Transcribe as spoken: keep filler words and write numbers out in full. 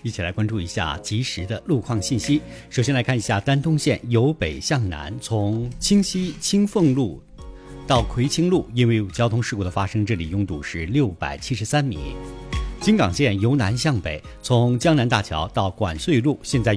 一起来关注一下及时的路况信息。首先来看一下丹东线由北向南，从清溪清凤路到葵青路，因为有交通事故的发生，这里拥堵是六百七十三米。京港线由南向北，从江南大桥到管穗路，现在